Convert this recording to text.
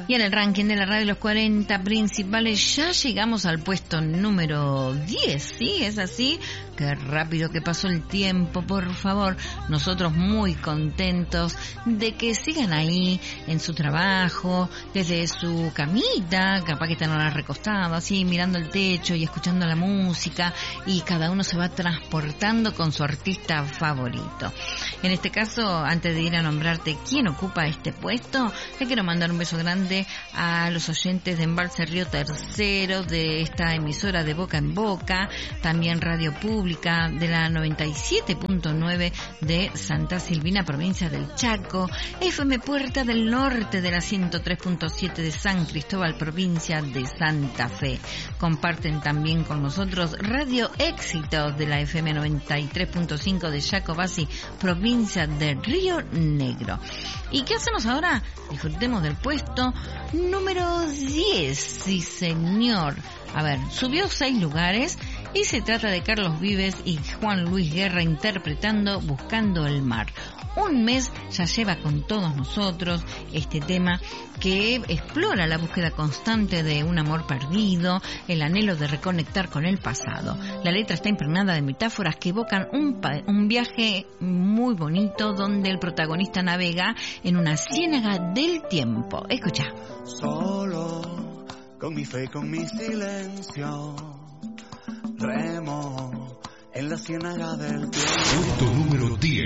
Y en el ranking de la radio, los 40 principales, ya llegamos al puesto número 10, ¿sí? ¿Es así? Qué rápido que pasó el tiempo, por favor. Nosotros muy contentos de que sigan ahí en su trabajo, desde su camita, capaz que están ahora recostados, así mirando el techo y escuchando la música, y cada uno se va transportando con su artista favorito. En este caso, antes de ir a nombrarte quién ocupa este puesto, le quiero mandar un beso grande a los oyentes de Embalse Río Tercero, de esta emisora de Boca en Boca, también Radio Pública de la 97.9 de Santa Silvina, provincia del Chaco, FM Puerta del Norte de la 103.7 de San Cristóbal, provincia de Santa Fe. Comparten también con nosotros Radio Éxitos de la FM 93.5 de Jacobasi, provincia de Río Negro. ¿Y qué hacemos ahora? Disfrutemos del puesto número 10, sí señor. A ver, subió 6 lugares y se trata de Carlos Vives y Juan Luis Guerra interpretando Buscando el Mar. Un mes ya lleva con todos nosotros este tema que explora la búsqueda constante de un amor perdido, el anhelo de reconectar con el pasado. La letra está impregnada de metáforas que evocan un viaje muy bonito donde el protagonista navega en una ciénaga del tiempo. Escucha. Solo, con mi fe, con mi silencio, remo en la ciénaga del tiempo. Puesto número 10.